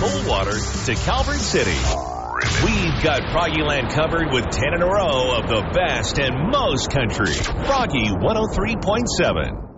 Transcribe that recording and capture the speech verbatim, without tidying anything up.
cold water to Calvert City. We've got Froggyland covered with ten in a row of the best and most country. Froggy one oh three point seven.